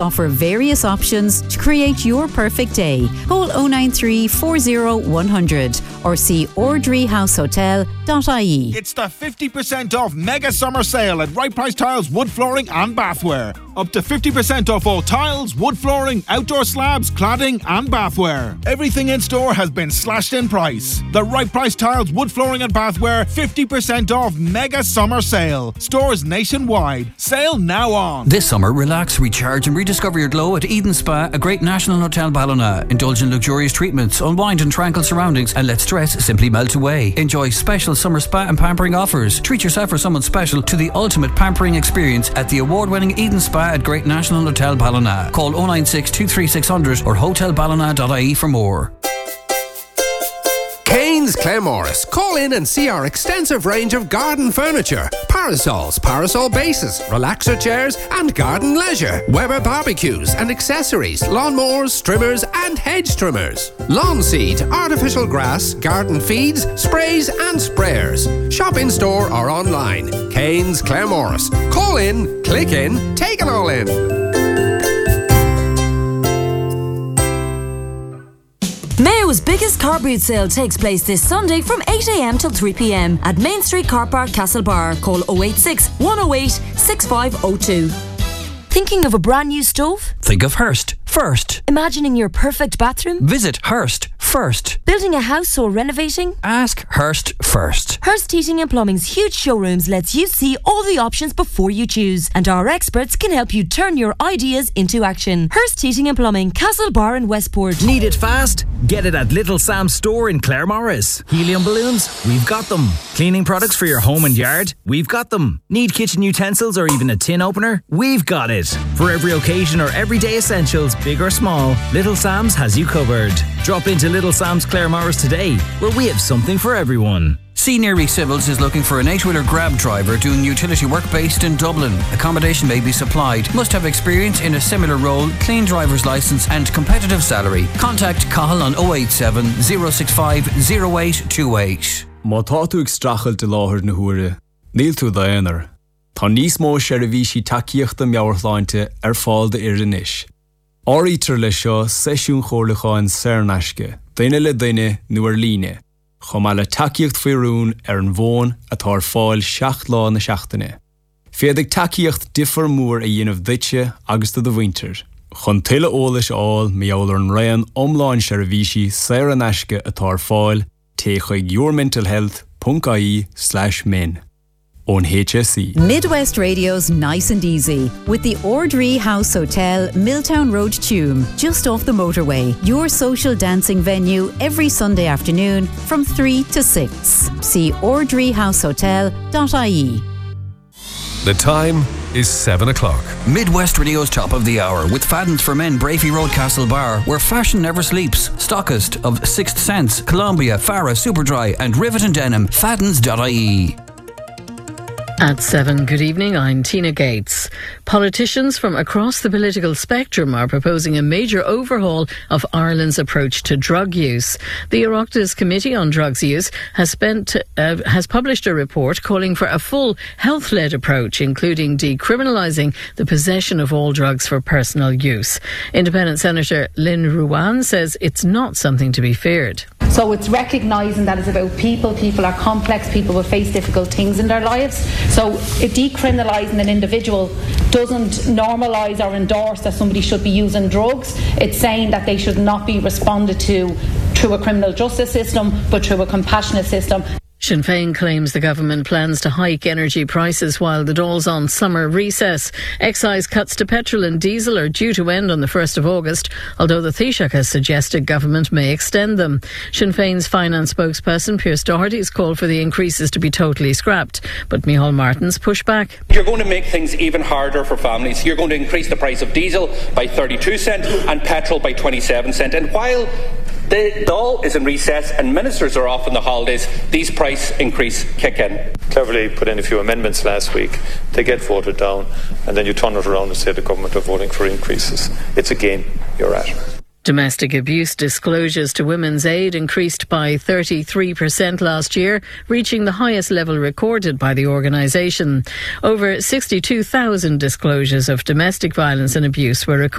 offer various options to create your perfect day. Call 093 40 100 or see ordreehousehotel.ie. It's the 50% off mega summer sale at Right Price Tiles, wood flooring and bathware. Up to 50% off all tiles, wood flooring, outdoor slabs, cladding and bathware. Everything in store has been slashed in price. The Right Price Tiles, wood flooring and bathware 50% off mega summer sale. Stores nationwide. Sale now on. This summer, relax, recharge and rediscover your glow at Eden Spa, a great national hotel Ballina. Indulge in luxurious treatments, unwind in tranquil surroundings and let stress simply melt away. Enjoy special summer spa and pampering offers. Treat yourself or someone special to the ultimate pampering experience at the award-winning Eden Spa at Great National Hotel Ballina. Call 096 23600 or hotelballina.ie for more. Kane's Claremorris. Call in and see our extensive range of garden furniture. Parasols, parasol bases, relaxer chairs and garden leisure. Weber barbecues and accessories, lawnmowers, trimmers and hedge trimmers. Lawn seed, artificial grass, garden feeds, sprays and sprayers. Shop in store or online. Kane's Claremorris. Call in, click in, take it all in. Mayo's biggest car boot sale takes place this Sunday from 8 a.m. till 3 p.m. at Main Street Car Park, Castlebar. Call 086 108 6502. Thinking of a brand new stove? Think of Hearst first. Imagining your perfect bathroom? Visit Hearst first. Building a house or renovating? Ask Hearst first. Hearst Heating and Plumbing's huge showrooms lets you see all the options before you choose, and our experts can help you turn your ideas into action. Hearst Heating and Plumbing, Castlebar and Westport. Need it fast? Get it at Little Sam's store in Claremorris. Helium balloons? We've got them. Cleaning products for your home and yard? We've got them. Need kitchen utensils or even a tin opener? We've got it. For every occasion or everyday essentials, big or small, Little Sam's has you covered. Drop into Little Sam's Claremorris today, where we have something for everyone. Neary Civils is looking for an 8-wheeler grab driver doing utility work based in Dublin. Accommodation may be supplied. Must have experience in a similar role, clean driver's licence and competitive salary. Contact Cahill on 087 065 0828. Má tá tú ag strachel de láthir na huaire, níl tú daonar. Tá níos mó seirbhísí takeíochta meabhartháinte fáil de iris. Áítar le seo seisiún chomhlacháin Saornasca, daine le daine nuair líne. Chomá le takeíocht faoirún an bhón atá fáil 7 lá na seachtaine. Féadigh takeíocht differ mór a dhéanamh duite agus do bhainter. Chun tuile ólas áil meabhair an raon omláin seirbhísí Saornasca atá fáil té chuig yourmentalhealth.ie/min. On HSE. Midwest Radio's Nice and Easy with the Ordree House Hotel, Milltown Road, Tuam, just off the motorway. Your social dancing venue every Sunday afternoon from 3 to 6. See ordreehousehotel.ie. The time is 7 o'clock. Midwest Radio's Top of the Hour with Faddens for Men, Brafey Road, Castlebar, where fashion never sleeps. Stockist of Sixth Sense, Columbia, Farah, Superdry and Rivet and Denim. Faddens.ie. At 7, good evening, I'm Tina Gates. Politicians from across the political spectrum are proposing a major overhaul of Ireland's approach to drug use. The Oireachtas Committee on Drugs Use has published a report calling for a full health-led approach, including decriminalising the possession of all drugs for personal use. Independent Senator Lynn Ruane says it's not something to be feared. So it's recognising that it's about people. People are complex. People will face difficult things in their lives. So if decriminalising an individual doesn't normalise or endorse that somebody should be using drugs, it's saying that they should not be responded to through a criminal justice system, but through a compassionate system. Sinn Féin claims the government plans to hike energy prices while the Dáil's on summer recess. Excise cuts to petrol and diesel are due to end on the 1st of August, although the Taoiseach has suggested government may extend them. Sinn Féin's finance spokesperson Pearse Doherty has called for the increases to be totally scrapped, but Micheál Martins pushed back. You're going to make things even harder for families. You're going to increase the price of diesel by 32 cents and petrol by 27 cents. And while the Dáil is in recess and ministers are off on the holidays, these price increase kick in. Cleverly put in a few amendments last week. They get voted down, and then you turn it around and say the government are voting for increases. It's a game you're at. Domestic abuse disclosures to Women's Aid increased by 33% last year, reaching the highest level recorded by the organisation. Over 62,000 disclosures of domestic violence and abuse were recorded.